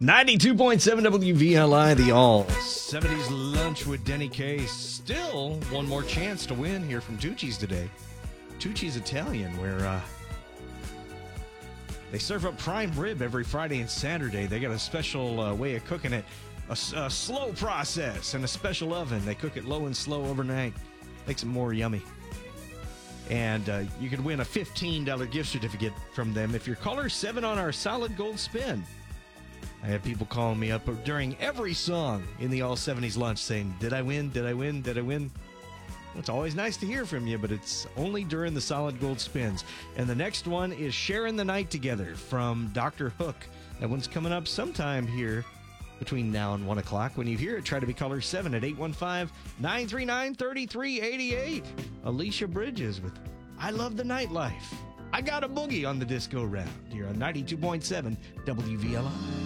92.7 WVLI, the all 70s lunch with Denny K. Still one more chance to win here from Tucci's today. Tucci's Italian, where they serve up prime rib every Friday and Saturday. They got a special way of cooking it, a slow process and a special oven. They cook it low and slow overnight. Makes it more yummy. And you could win a $15 gift certificate from them if you're caller 7 on our solid gold spin. I have people calling me up during every song in the All 70s lunch saying, did I win? Did I win? Did I win? Well, it's always nice to hear from you, but it's only during the solid gold spins. And the next one is Sharing the Night Together from Dr. Hook. That one's coming up sometime here between now and 1 o'clock. When you hear it, try to be caller 7 at 815-939-3388. Alicia Bridges with I Love the Nightlife. I Got a Boogie on the Disco Round here on 92.7 WVLI.